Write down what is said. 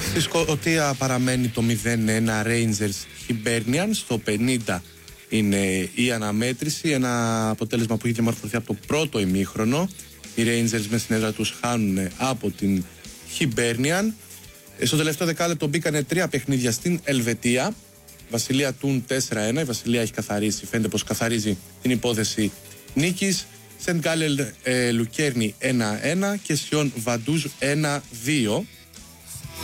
Στη Σκωτία παραμένει το 0-1 Rangers Hibernian. Στο 50 είναι η αναμέτρηση. Ένα αποτέλεσμα που έχει διαμορφωθεί από το πρώτο ημίχρονο. Οι Rangers με στην έδρα τους χάνουν από την Hibernian. Στο τελευταίο δεκάλεπτο μπήκανε 3 παιχνίδια στην Ελβετία. Βασιλεία Τούν 4-1. Η Βασιλεία έχει καθαρίσει, φαίνεται πως καθαρίζει την υπόθεση νίκης. Σεντ Γκάλελ Λουκέρνη 1-1 και Σιόν Βαντούζ 1-2.